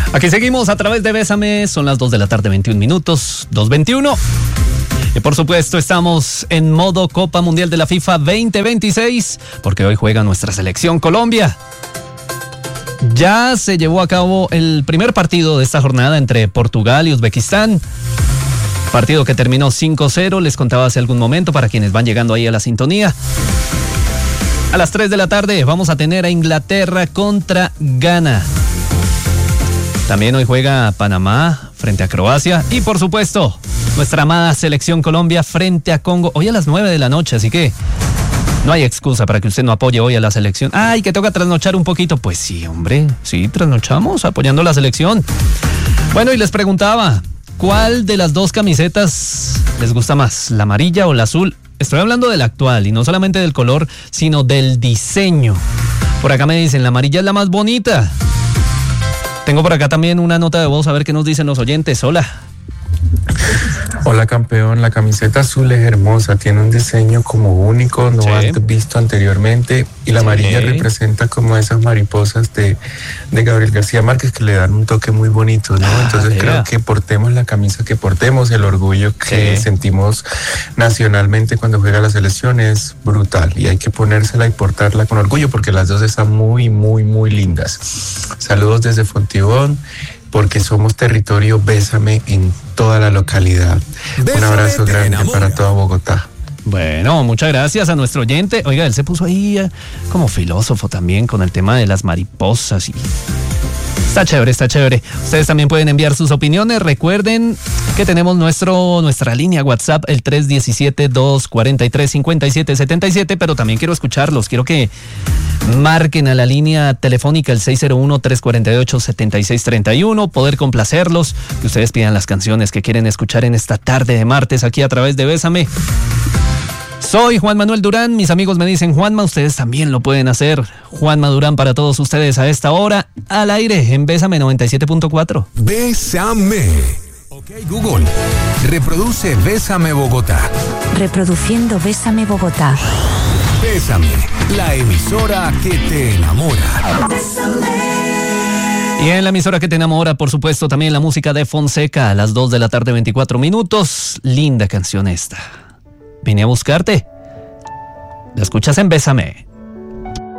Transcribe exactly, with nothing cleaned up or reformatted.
Aquí seguimos a través de Bésame, son las dos de la tarde, veintiún minutos, dos veintiuno. Y por supuesto estamos en modo Copa Mundial de la FIFA veinte veintiséis, porque hoy juega nuestra selección Colombia. Ya se llevó a cabo el primer partido de esta jornada entre Portugal y Uzbekistán. Partido que terminó cinco cero, les contaba hace algún momento para quienes van llegando ahí a la sintonía. A las tres de la tarde vamos a tener a Inglaterra contra Ghana. También hoy juega Panamá frente a Croacia y por supuesto nuestra amada selección Colombia frente a Congo hoy a las nueve de la noche, así que no hay excusa para que usted no apoye hoy a la selección. Ay, que toca trasnochar un poquito. Pues sí, hombre, sí, trasnochamos apoyando a la selección. Bueno, y les preguntaba, ¿cuál de las dos camisetas les gusta más, la amarilla o la azul? Estoy hablando del actual y no solamente del color, sino del diseño. Por acá me dicen, la amarilla es la más bonita. Tengo por acá también una nota de voz, a ver qué nos dicen los oyentes. Hola. Hola campeón, la camiseta azul es hermosa, tiene un diseño como único, no sí. antes visto anteriormente, y la sí. amarilla representa como esas mariposas de, de Gabriel García Márquez que le dan un toque muy bonito, ¿no? Ah, Entonces yeah. creo que portemos la camisa que portemos, el orgullo que sí. sentimos nacionalmente cuando juega la selección es brutal y hay que ponérsela y portarla con orgullo porque las dos están muy, muy, muy lindas. Saludos desde Fontibón, porque somos territorio Bésame en toda la localidad. Bésame, un abrazo grande para toda Bogotá. Bueno, muchas gracias a nuestro oyente. Oiga, él se puso ahí eh, como filósofo también con el tema de las mariposas y... Está chévere, está chévere. Ustedes también pueden enviar sus opiniones. Recuerden que tenemos nuestro, nuestra línea WhatsApp, el tres uno siete, dos cuatro tres, cinco siete siete siete, pero también quiero escucharlos. Quiero que marquen a la línea telefónica el seis cero uno, tres cuatro ocho, siete seis tres uno, poder complacerlos, que ustedes pidan las canciones que quieren escuchar en esta tarde de martes aquí a través de Bésame. Soy Juan Manuel Durán, mis amigos me dicen Juanma, ustedes también lo pueden hacer. Juanma Durán para todos ustedes a esta hora, al aire en Bésame noventa y siete punto cuatro. Bésame. Ok, Google, reproduce Bésame Bogotá. Reproduciendo Bésame Bogotá. Bésame, la emisora que te enamora. Y en la emisora que te enamora, por supuesto, también la música de Fonseca a las dos de la tarde, veinticuatro minutos. Linda canción esta. Vine a buscarte. La escuchas en Bésame.